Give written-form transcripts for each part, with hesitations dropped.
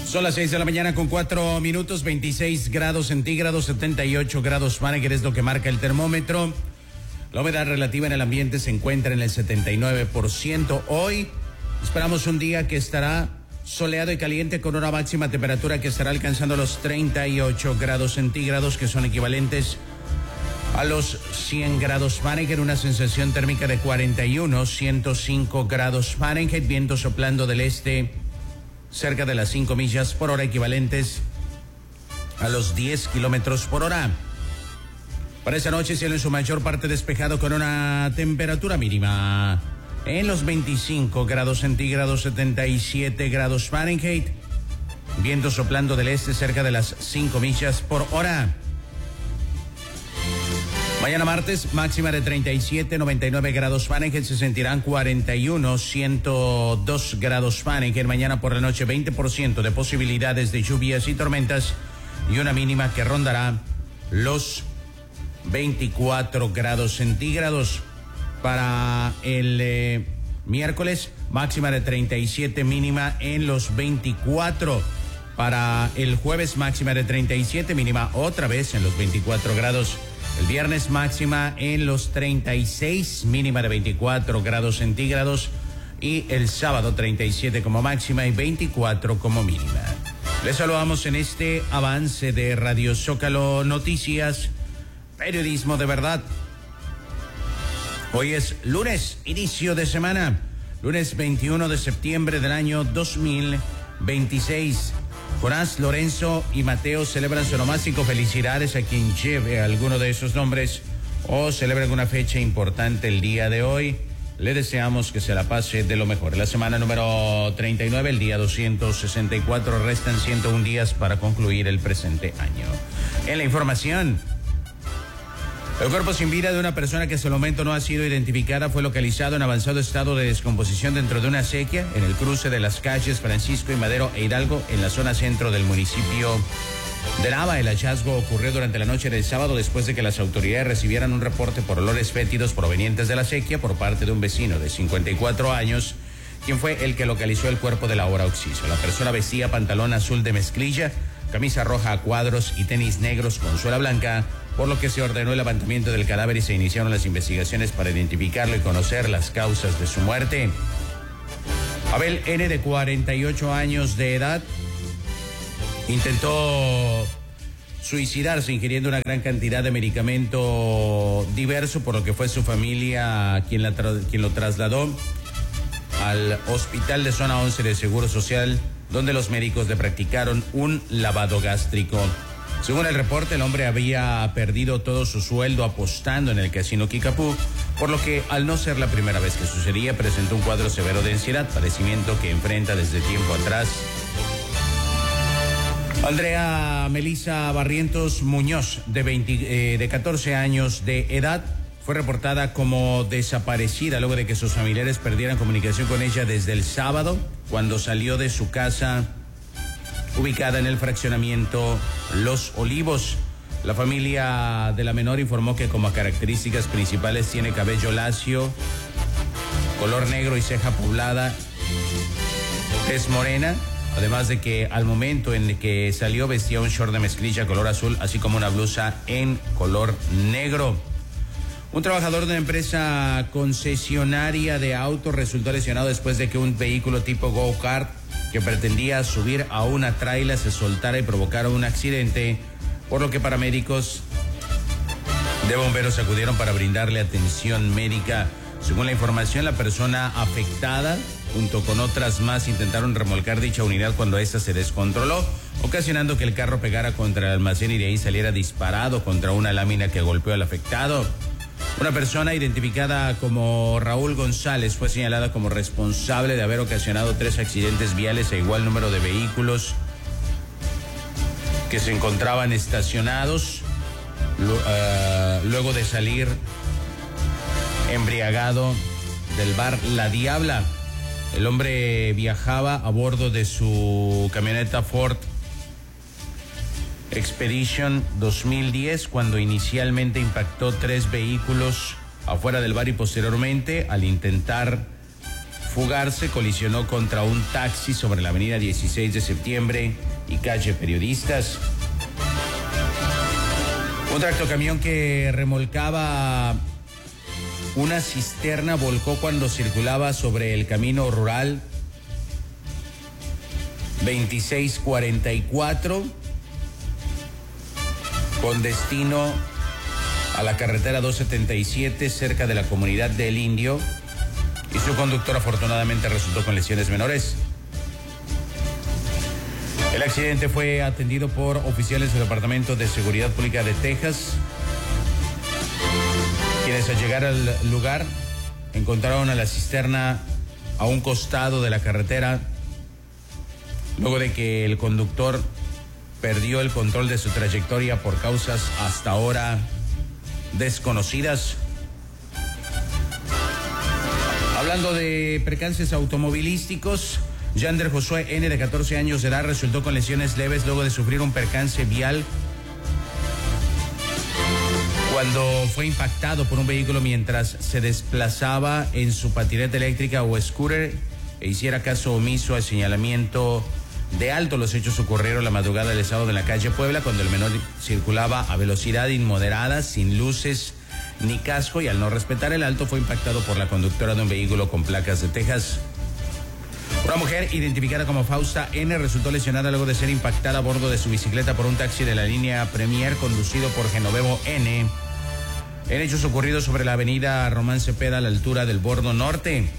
Son las 6 de la mañana con 4 minutos, 26 grados centígrados, 78 grados Fahrenheit es lo que marca el termómetro. La humedad relativa en el ambiente se encuentra en el 79%. Hoy esperamos un día que estará soleado y caliente con una máxima temperatura que estará alcanzando los 38 grados centígrados, que son equivalentes a los 100 grados Fahrenheit, una sensación térmica de 105 grados Fahrenheit, viento soplando del este cerca de las 5 millas por hora, equivalentes a los 10 kilómetros por hora. Para esta noche, cielo en su mayor parte despejado con una temperatura mínima en los 25 grados centígrados, 77 grados Fahrenheit. Viento soplando del este cerca de las 5 millas por hora. Mañana martes, máxima de 37, 99 grados Fahrenheit, se sentirán 41, 102 grados Fahrenheit. Mañana por la noche, 20% de posibilidades de lluvias y tormentas y una mínima que rondará los 24 grados centígrados. Para el miércoles, máxima de 37, mínima en los 24. Para el jueves, máxima de 37, mínima otra vez en los 24 grados. El viernes, máxima en los 36, mínima de 24 grados centígrados. Y el sábado, 37 como máxima y 24 como mínima. Les saludamos en este avance de Radio Zócalo Noticias, periodismo de verdad. Hoy es lunes, inicio de semana, lunes 21 de septiembre del año 2026. Jonás, Lorenzo y Mateo celebran su onomástico. Felicidades a quien lleve alguno de esos nombres o celebre alguna fecha importante el día de hoy. Le deseamos que se la pase de lo mejor. La semana número 39, el día 264, restan 101 días para concluir el presente año. En la información, el cuerpo sin vida de una persona que hasta el momento no ha sido identificada fue localizado en avanzado estado de descomposición dentro de una acequia en el cruce de las calles Francisco y Madero e Hidalgo en la zona centro del municipio de Nava. El hallazgo ocurrió durante la noche del sábado después de que las autoridades recibieran un reporte por olores fétidos provenientes de la acequia por parte de un vecino de 54 años, quien fue el que localizó el cuerpo del ahora occiso. La persona vestía pantalón azul de mezclilla, camisa roja a cuadros y tenis negros con suela blanca, por lo que se ordenó el levantamiento del cadáver y se iniciaron las investigaciones para identificarlo y conocer las causas de su muerte. Abel N., de 48 años de edad, intentó suicidarse ingiriendo una gran cantidad de medicamento diverso, por lo que fue su familia quien lo trasladó al hospital de zona 11 de Seguro Social, donde los médicos le practicaron un lavado gástrico. Según el reporte, el hombre había perdido todo su sueldo apostando en el casino Kickapoo, por lo que, al no ser la primera vez que sucedía, presentó un cuadro severo de ansiedad, padecimiento que enfrenta desde tiempo atrás. Andrea Melisa Barrientos Muñoz, de 14 años de edad, fue reportada como desaparecida luego de que sus familiares perdieran comunicación con ella desde el sábado, cuando salió de su casa ubicada en el fraccionamiento Los Olivos. La familia de la menor informó que como características principales tiene cabello lacio, color negro y ceja poblada, tez morena, además de que al momento en que salió vestía un short de mezclilla color azul, así como una blusa en color negro. Un trabajador de una empresa concesionaria de autos resultó lesionado después de que un vehículo tipo go-kart que pretendía subir a una tráiler se soltara y provocara un accidente, por lo que paramédicos de bomberos acudieron para brindarle atención médica. Según la información, la persona afectada, junto con otras más, intentaron remolcar dicha unidad cuando ésta se descontroló, ocasionando que el carro pegara contra el almacén y de ahí saliera disparado contra una lámina que golpeó al afectado. Una persona identificada como Raúl González fue señalada como responsable de haber ocasionado 3 accidentes viales a igual número de vehículos que se encontraban estacionados luego de salir embriagado del bar La Diabla. El hombre viajaba a bordo de su camioneta Ford Expedition 2010 cuando inicialmente impactó 3 vehículos afuera del bar y posteriormente, al intentar fugarse colisionó contra un taxi sobre la avenida 16 de septiembre y calle Periodistas. Un tractocamión que remolcaba una cisterna volcó cuando circulaba sobre el camino rural 2644 con destino a la carretera 277 cerca de la comunidad del Indio, y su conductor afortunadamente resultó con lesiones menores. El accidente fue atendido por oficiales del Departamento de Seguridad Pública de Texas, quienes al llegar al lugar encontraron a la cisterna a un costado de la carretera, luego de que el conductor perdió el control de su trayectoria por causas hasta ahora desconocidas. Hablando de percances automovilísticos, Yander Josué N., de 14 años de edad, resultó con lesiones leves luego de sufrir un percance vial cuando fue impactado por un vehículo mientras se desplazaba en su patineta eléctrica o scooter e hiciera caso omiso al señalamiento de alto. Los hechos ocurrieron la madrugada del sábado en la calle Puebla, cuando el menor circulaba a velocidad inmoderada, sin luces ni casco, y al no respetar el alto fue impactado por la conductora de un vehículo con placas de Texas. Una mujer identificada como Fausta N. resultó lesionada luego de ser impactada a bordo de su bicicleta por un taxi de la línea Premier conducido por Genovevo N. En hechos ocurridos sobre la avenida Román Cepeda a la altura del Bordo Norte.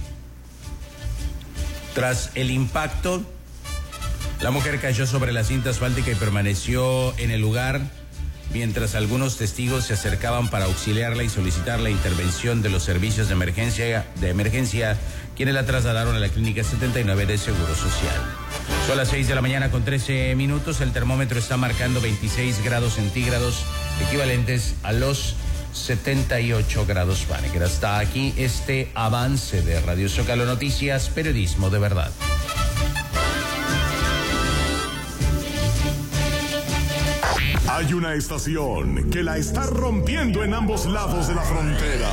Tras el impacto, la mujer cayó sobre la cinta asfáltica y permaneció en el lugar mientras algunos testigos se acercaban para auxiliarla y solicitar la intervención de los servicios de emergencia, quienes la trasladaron a la clínica 79 de Seguro Social. Son las 6 de la mañana con 13 minutos. El termómetro está marcando 26 grados centígrados, equivalentes a los 78 grados Fahrenheit. Hasta aquí este avance de Radio Zócalo Noticias, periodismo de verdad. Hay una estación que la está rompiendo en ambos lados de la frontera.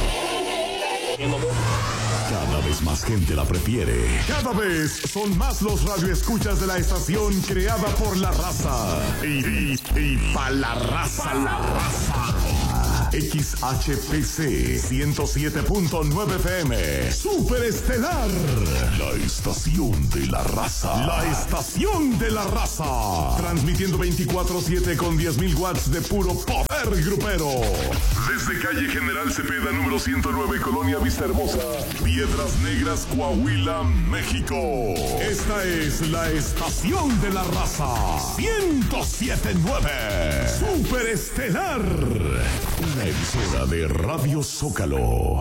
Cada vez más gente la prefiere. Cada vez son más los radioescuchas de la estación creada por la raza. Y pa' la raza, XHPC 107.9 FM. Superestelar. La estación de la raza. La estación de la raza. Transmitiendo 24/7 con 10.000 watts de puro poder grupero. Desde calle General Cepeda, número 109, Colonia Vista Hermosa, Piedras Negras, Coahuila, México. Esta es la estación de la raza. 107.9. Superestelar. Una emisora de Radio Zócalo.